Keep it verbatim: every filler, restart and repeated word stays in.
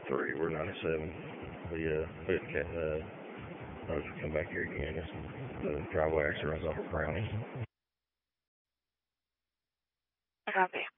three. We're ninety-seven. The uh, pit cat uh, knows we come back here again. It's, the driveway actually runs off of Brownie. Copy.